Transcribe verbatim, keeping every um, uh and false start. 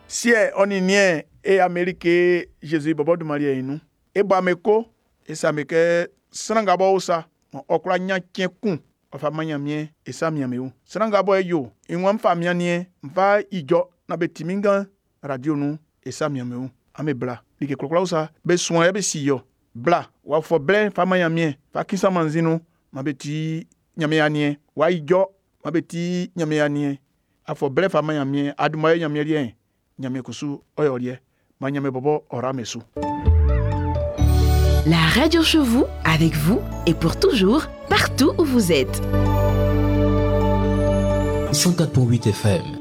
Si on y nie et Amérique Jésus bobo de Maria inu. E ba meko e sa meke sranga bo usa okra nya kienkun ofa manya mie e sa mia meu. Sranga bo yo inwam fa mia nie mfa ijo na betiminga radio nu e sa mia meu. Ame bla like klokla usa be soin e be siyo bla wa fo ble fa manya mie fa kisa manzinu ma beti nyame anie wa ijo ma beti nyame anie afo ble fa manya mie aduma nyame rien nyame kusu oyorie ma nyame bobo ora mesu. La radio chez vous, avec vous et pour toujours, partout où vous êtes. cent quatre virgule huit F M